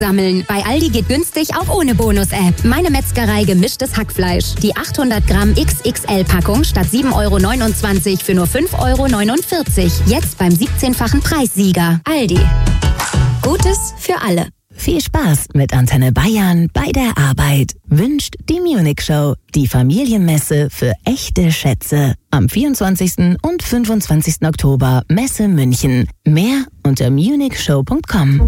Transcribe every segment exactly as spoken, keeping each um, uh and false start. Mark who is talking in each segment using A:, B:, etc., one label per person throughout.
A: Sammeln. Bei Aldi geht günstig auch ohne Bonus-App. Meine Metzgerei gemischtes Hackfleisch. Die achthundert Gramm X X L-Packung statt sieben Euro neunundzwanzig für nur fünf Euro neunundvierzig. Jetzt beim siebzehnfachen Preissieger. Aldi. Gutes für alle.
B: Viel Spaß mit Antenne Bayern bei der Arbeit. Wünscht die Munich Show. Die Familienmesse für echte Schätze. Am vierundzwanzigsten und fünfundzwanzigsten Oktober Messe München. Mehr unter munich show punkt com.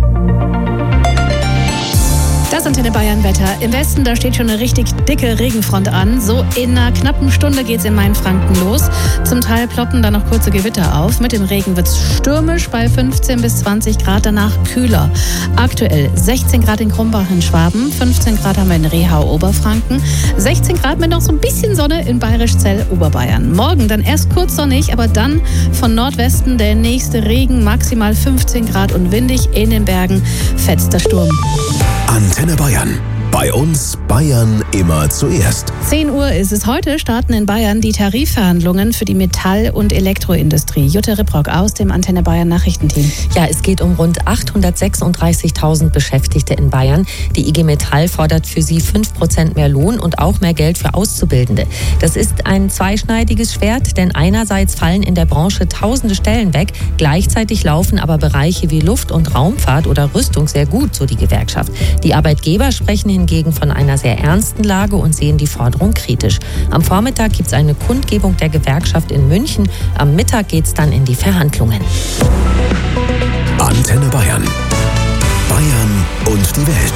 C: Das Antenne Bayern Wetter. Im Westen, da steht schon eine richtig dicke Regenfront an. So in einer knappen Stunde geht's in Mainfranken los. Zum Teil ploppen da noch kurze Gewitter auf. Mit dem Regen wird's stürmisch bei fünfzehn bis zwanzig Grad, danach kühler. Aktuell sechzehn Grad in Krumbach in Schwaben, fünfzehn Grad haben wir in Rehau, Oberfranken, sechzehn Grad mit noch so ein bisschen Sonne in Bayerischzell, Oberbayern. Morgen dann erst kurz sonnig, aber dann von Nordwesten der nächste Regen, maximal fünfzehn Grad und windig, in den Bergen fetzt der Sturm.
D: Antenne Bayern. Bei uns Bayern immer zuerst.
C: zehn Uhr ist es. Heute starten in Bayern die Tarifverhandlungen für die Metall- und Elektroindustrie. Jutta Ripprock aus dem Antenne Bayern Nachrichtenteam.
E: Ja, es geht um rund achthundertsechsunddreißigtausend Beschäftigte in Bayern. Die I G Metall fordert für sie fünf Prozent mehr Lohn und auch mehr Geld für Auszubildende. Das ist ein zweischneidiges Schwert, denn einerseits fallen in der Branche tausende Stellen weg. Gleichzeitig laufen aber Bereiche wie Luft- und Raumfahrt oder Rüstung sehr gut, so die Gewerkschaft. Die Arbeitgeber sprechen hingegen von einer sehr ernsten Lage und sehen die Forderung kritisch. Am Vormittag gibt es eine Kundgebung der Gewerkschaft in München. Am Mittag geht es dann in die Verhandlungen.
D: Antenne Bayern. Bayern und die Welt.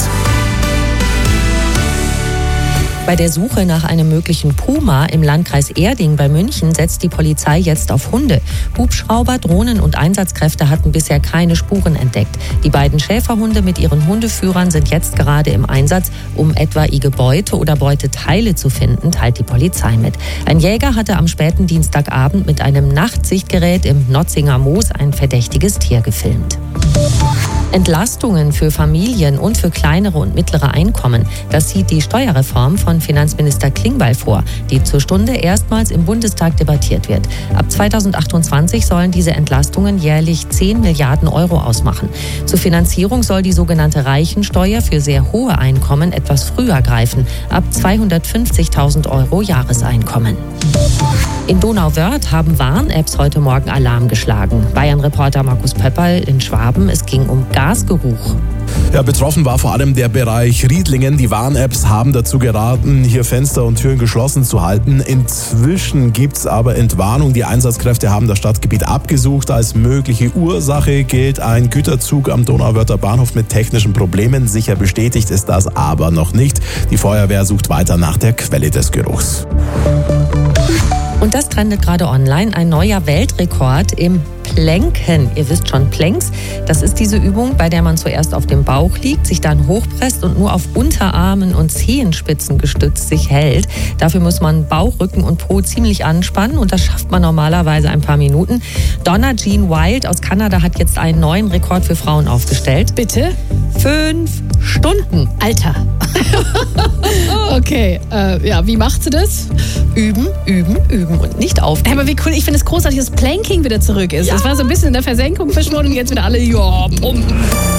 E: Bei der Suche nach einem möglichen Puma im Landkreis Erding bei München setzt die Polizei jetzt auf Hunde. Hubschrauber, Drohnen und Einsatzkräfte hatten bisher keine Spuren entdeckt. Die beiden Schäferhunde mit ihren Hundeführern sind jetzt gerade im Einsatz, um etwaige Beute oder Beuteteile zu finden, teilt die Polizei mit. Ein Jäger hatte am späten Dienstagabend mit einem Nachtsichtgerät im Notzinger Moos ein verdächtiges Tier gefilmt. Entlastungen für Familien und für kleinere und mittlere Einkommen. Das sieht die Steuerreform von Finanzminister Klingbeil vor, die zur Stunde erstmals im Bundestag debattiert wird. Ab zweitausendachtundzwanzig sollen diese Entlastungen jährlich zehn Milliarden Euro ausmachen. Zur Finanzierung soll die sogenannte Reichensteuer für sehr hohe Einkommen etwas früher greifen, ab zweihundertfünfzigtausend Euro Jahreseinkommen. In Donauwörth haben Warn-Apps heute Morgen Alarm geschlagen. Bayern-Reporter Markus Pöpperl in Schwaben. Es ging um Gasgeruch.
F: Ja, betroffen war vor allem der Bereich Riedlingen. Die Warn-Apps haben dazu geraten, hier Fenster und Türen geschlossen zu halten. Inzwischen gibt es aber Entwarnung. Die Einsatzkräfte haben das Stadtgebiet abgesucht. Als mögliche Ursache gilt ein Güterzug am Donauwörther Bahnhof mit technischen Problemen. Sicher bestätigt ist das aber noch nicht. Die Feuerwehr sucht weiter nach der Quelle des Geruchs.
E: Und das trendet gerade online. Ein neuer Weltrekord im Plänken. Ihr wisst schon, Planks. Das ist diese Übung, bei der man zuerst auf dem Bauch liegt, sich dann hochpresst und nur auf Unterarmen und Zehenspitzen gestützt sich hält. Dafür muss man Bauch, Rücken und Po ziemlich anspannen und das schafft man normalerweise ein paar Minuten. Donna Jean Wild aus Kanada hat jetzt einen neuen Rekord für Frauen aufgestellt.
C: Bitte?
E: Fünf Stunden.
C: Alter. Okay, äh, ja, wie macht sie das?
E: Üben, üben, üben und nicht aufgeben.
C: Aber wie cool, ich finde es großartig, dass Planking wieder zurück ist.
E: Ja.
C: Das war so ein bisschen in der Versenkung verschwunden und jetzt wieder alle, ja, pumpen.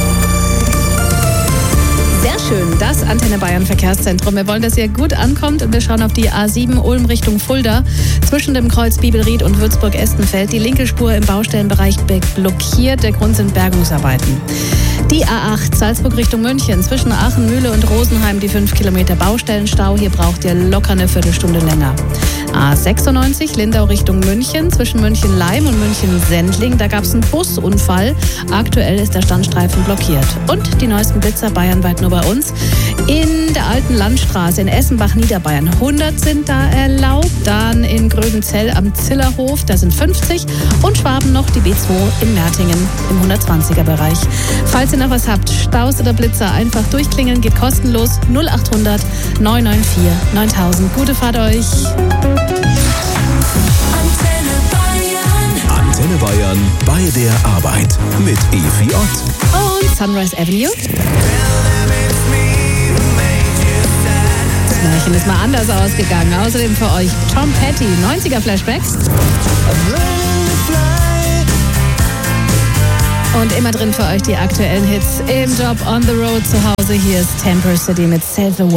C: Sehr schön, das Antenne Bayern Verkehrszentrum. Wir wollen, dass ihr gut ankommt und wir schauen auf die A sieben Ulm Richtung Fulda. Zwischen dem Kreuz Bibelried und Würzburg-Estenfeld. Die linke Spur im Baustellenbereich blockiert. Der Grund sind Bergungsarbeiten. Die A acht Salzburg Richtung München. Zwischen Aachen, Mühle und Rosenheim die fünf Kilometer Baustellenstau. Hier braucht ihr locker eine Viertelstunde länger. A sechsundneunzig Lindau Richtung München. Zwischen München-Leim und München-Sendling. Da gab es einen Busunfall. Aktuell ist der Standstreifen blockiert. Und die neuesten Blitzer bayernweit nur bei uns. In der alten Landstraße in Essenbach-Niederbayern hundert sind da erlaubt. Dann in Gröbenzell am Zillerhof, da sind fünfzig. Und Schwaben noch die B zwei in Mertingen im hundertzwanziger Bereich. Falls ihr noch was habt, Staus oder Blitzer, einfach durchklingeln, geht kostenlos. null achthundert neun neun vier neuntausend. Gute Fahrt euch.
D: Antenne Bayern bei der Arbeit mit Evi Ott.
C: Und Sunrise Avenue. Das Märchen ist mal anders ausgegangen. Außerdem für euch Tom Petty, neunziger Flashbacks. Und immer drin für euch die aktuellen Hits im Job, on the road, zu Hause. Hier ist Temper City mit Self Aware.